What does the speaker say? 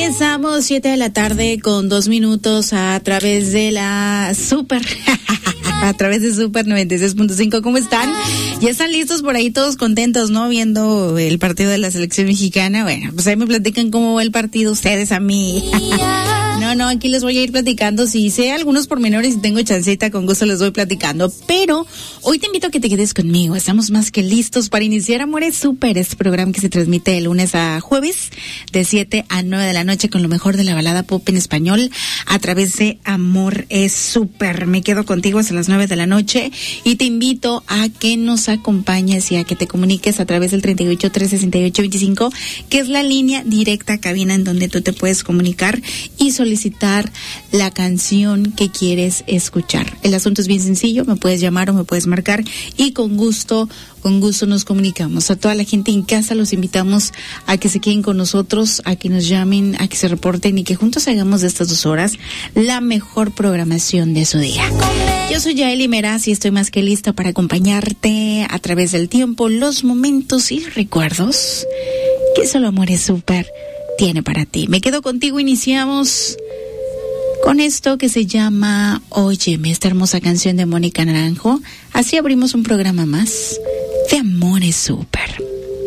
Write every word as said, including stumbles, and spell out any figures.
Regresamos siete de la tarde con dos minutos a través de la Super, a través de Super noventa y seis punto cinco. ¿Cómo están? ¿Ya están listos por ahí todos contentos, no? Viendo el partido de la selección mexicana. Bueno, pues ahí me platican cómo va el partido ustedes a mí. No, no, aquí les voy a ir platicando. Si sé algunos pormenores y tengo chancita, con gusto les voy platicando. Pero hoy te invito a que te quedes conmigo. Estamos más que listos para iniciar Amores Super, este programa que se transmite de lunes a jueves, de siete a nueve de la noche, con lo mejor de la balada pop en español, a través de Amor es Super. Me quedo contigo hasta las nueve de la noche y te invito a que nos acompañes y a que te comuniques a través del treinta y ocho, tres sesenta y ocho, veinticinco, que es la línea directa a cabina en donde tú te puedes comunicar y solicitar la canción que quieres escuchar. El asunto es bien sencillo, me puedes llamar o me puedes marcar y con gusto, con gusto nos comunicamos. A toda la gente en casa los invitamos a que se queden con nosotros, a que nos llamen, a que se reporten y que juntos hagamos de estas dos horas la mejor programación de su día. Yo soy Yaeli Meraz y estoy más que lista para acompañarte a través del tiempo, los momentos y recuerdos que solo Amores Super tiene para ti. Me quedo contigo, iniciamos con esto que se llama Óyeme, esta hermosa canción de Mónica Naranjo. Así abrimos un programa más de Amores Super.